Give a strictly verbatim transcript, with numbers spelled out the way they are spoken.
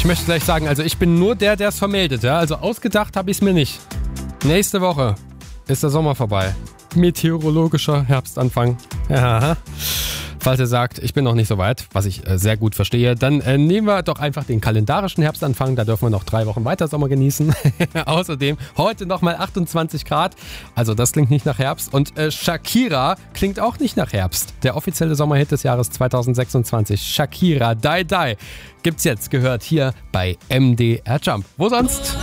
Ich möchte gleich sagen, also ich bin nur der, der es vermeldet. Ja? Also ausgedacht habe ich es mir nicht. Nächste Woche ist der Sommer vorbei. Meteorologischer Herbstanfang. Ja. Falls ihr sagt, ich bin noch nicht so weit, was ich äh, sehr gut verstehe, dann äh, nehmen wir doch einfach den kalendarischen Herbstanfang. Da dürfen wir noch drei Wochen weiter Sommer genießen. Außerdem heute nochmal achtundzwanzig Grad. Also das klingt nicht nach Herbst. Und äh, Shakira klingt auch nicht nach Herbst. Der offizielle Sommerhit des Jahres zweitausendsechsundzwanzig. Shakira, Die Die. Gibt's jetzt, gehört hier bei M D R Jump. Wo sonst?